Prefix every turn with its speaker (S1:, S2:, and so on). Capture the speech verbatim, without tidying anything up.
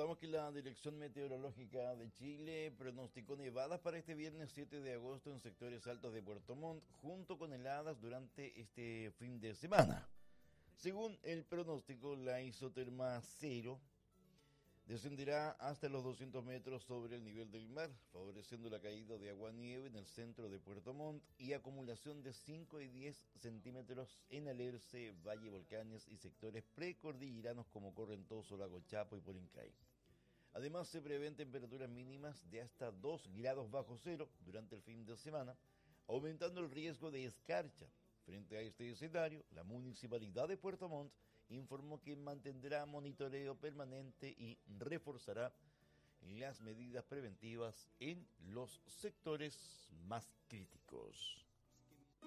S1: contamos que la Dirección Meteorológica de Chile pronosticó nevadas para este viernes siete de agosto en sectores altos de Puerto Montt, junto con heladas durante este fin de semana. Según el pronóstico, la isoterma cero descenderá hasta los doscientos metros sobre el nivel del mar, favoreciendo la caída de agua-nieve en el centro de Puerto Montt y acumulación de cinco y diez centímetros en Alerce, Valle Volcanes y sectores precordilleranos como Correntoso, Lago Chapo y Polincay. Además, se prevén temperaturas mínimas de hasta dos grados bajo cero durante el fin de semana, aumentando el riesgo de escarcha. Frente a este escenario, la Municipalidad de Puerto Montt informó que mantendrá monitoreo permanente y reforzará las medidas preventivas en los sectores más críticos.